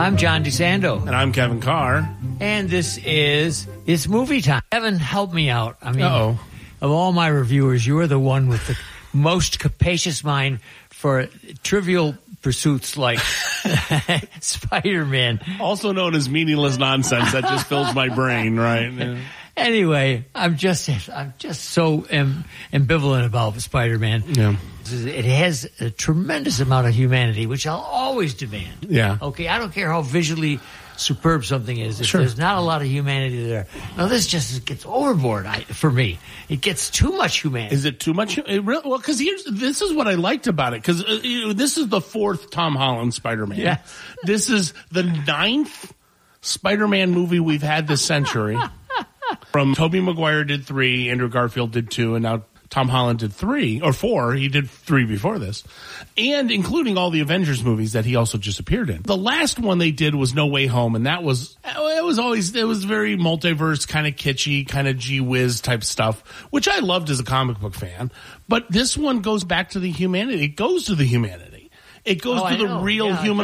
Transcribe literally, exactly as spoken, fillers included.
I'm John DeSando. And I'm Kevin Carr. And this is It's Movie Time. Kevin, help me out. I mean, Uh-oh. Of all my reviewers, you are the one with the most capacious mind for trivial pursuits like Spider-Man. Also known as meaningless nonsense that just fills my brain, right? Yeah. Anyway, I'm just I'm just so am, ambivalent about Spider-Man. Yeah. It has a tremendous amount of humanity, which I'll always demand. Yeah. Okay, I don't care how visually superb something is. If Sure. there's not a lot of humanity there. Now, this just gets overboard I, for me. It gets too much humanity. Is it too much? It really, well, because here's this is what I liked about it. Because uh, you know, this is the fourth Tom Holland Spider-Man. Yeah. This is the ninth Spider-Man movie we've had this century. From Tobey Maguire did three, Andrew Garfield did two, and now Tom Holland did three, or four. He did three before this. And including all the Avengers movies that he also just appeared in. The last one they did was No Way Home, and that was, it was always, it was very multiverse, kind of kitschy, kind of gee whiz type stuff, which I loved as a comic book fan. But this one goes back to the humanity. It goes to the humanity. It goes Oh, to I the know. real Yeah, human